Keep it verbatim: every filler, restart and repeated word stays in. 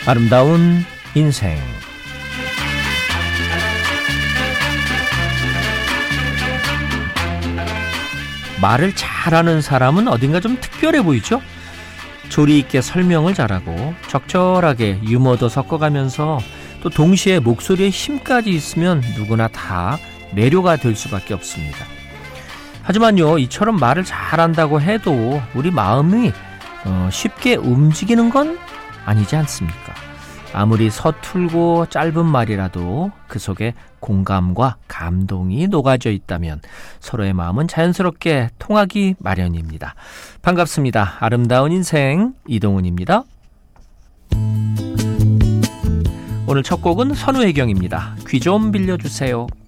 아름다운 인생. 말을 잘하는 사람은 어딘가 좀 특별해 보이죠? 조리 있게 설명을 잘하고 적절하게 유머도 섞어가면서 또 동시에 목소리에 힘까지 있으면 누구나 다 매료가 될 수밖에 없습니다. 하지만요, 이처럼 말을 잘한다고 해도 우리 마음이 어, 쉽게 움직이는 건 아니지 않습니까? 아무리 서툴고 짧은 말이라도 그 속에 공감과 감동이 녹아져 있다면 서로의 마음은 자연스럽게 통하기 마련입니다. 반갑습니다. 아름다운 인생 이동훈입니다. 오늘 첫 곡은 선우혜경입니다. 귀 좀 빌려주세요.